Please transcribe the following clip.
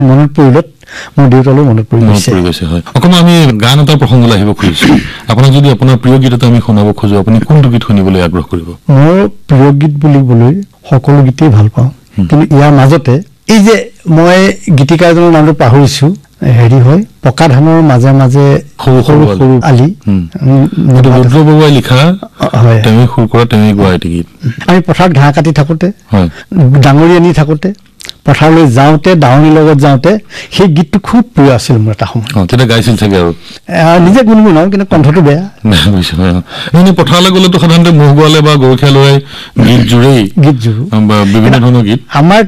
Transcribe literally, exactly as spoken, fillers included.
মনত পৰিলত মোৰ দেউতালৈ মনত পৰি গৈছে হয় অকমান আমি গান এটা প্ৰসংগলৈ আহিব খুজিছো আপোনাক যদি আপোনাৰ প্ৰিয় গীত এটা আমি শুনাব খোজো আপুনি কোনটো গীত শুনিবলৈ আগ্ৰহ কৰিব মোৰ প্ৰিয় গীত বুলিবলৈ সকলো গীতেই ভাল পাওঁ কিন্তু ইয়াৰ মাজতে এই যে মই গীতিকাৰজনৰ নামটো পাহৰিছো হেৰি হয় পকা ধানৰ মাজে মাজে সৰু সৰু সৰু আলি ৰুদ্ৰ বৰুৱাই লিখা হয় তেমি সুৰ কৰা তেমি গোৱা এটি গীত আমি পথাৰত ঘাঁহ কাটি থাকোতে হয় ডাঙৰি আনি থাকোতে পথাৰলৈ যাওঁতে ডাঙৰিৰ লগত যাওঁতে সেই গীতটো খুব প্ৰিয় আছিল মোৰ এটা সময় তেতিয়া গাইছিল চাগে আৰু নিজে গুণগুণাও কিন্তু কণ্ঠটো বেয়া এনে পথাৰলৈ গ'লেতো সাধাৰণতে মহ গোৱালে বা গৰখীয়া লৰাই গীত জোৰেই গীত জোৰো বা বিভিন্ন ধৰণৰ গীত আমাৰ